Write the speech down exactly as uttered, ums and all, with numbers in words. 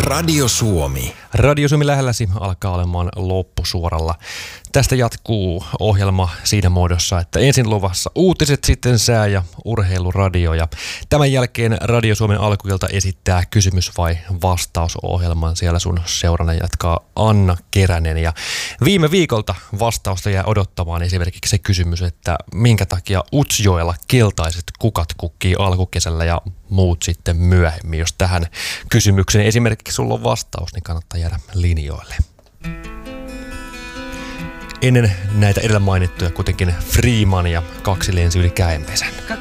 Radio Suomi. Radio Suomi lähelläsi alkaa olemaan loppusuoralla. Tästä jatkuu ohjelma siinä muodossa, että ensin luvassa uutiset, sitten sää ja urheiluradio. Ja tämän jälkeen Radio Suomen alkuilta esittää kysymys- vai vastausohjelman. Siellä sun seurana jatkaa Anna Keränen. Ja viime viikolta vastausta jää odottamaan esimerkiksi se kysymys, että minkä takia Utsjoella keltaiset kukat kukkii alkukesällä ja muut sitten myöhemmin. Jos tähän kysymykseen esimerkiksi sulla on vastaus, niin kannattaa jäädä linjoille. Ennen näitä edellä mainittuja kuitenkin Freeman ja Kaksi lensi yli Käenpesän.